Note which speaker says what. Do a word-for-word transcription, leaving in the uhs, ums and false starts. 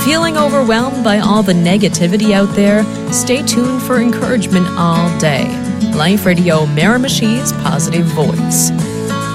Speaker 1: Feeling overwhelmed by all the negativity out there? Stay tuned for encouragement all day. Life Radio Miramishi's Positive Voice.